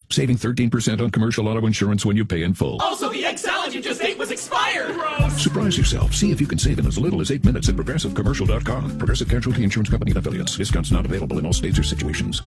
saving 13% on commercial auto insurance when you pay in full. Also, the egg salad you just ate was expired! Gross! Surprise yourself. See if you can save in as little as 8 minutes at ProgressiveCommercial.com. Progressive Casualty Insurance Company and Affiliates. Discounts not available in all states or situations.